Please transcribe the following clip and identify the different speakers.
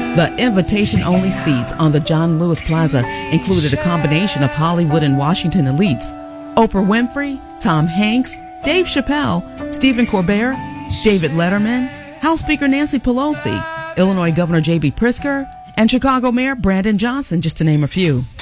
Speaker 1: The invitation-only seats on the John Lewis Plaza included a combination of Hollywood and Washington elites: Oprah Winfrey, Tom Hanks, Dave Chappelle, Stephen Colbert, David Letterman, House Speaker Nancy Pelosi, Illinois Governor J.B. Pritzker, and Chicago Mayor Brandon Johnson, just to name a few.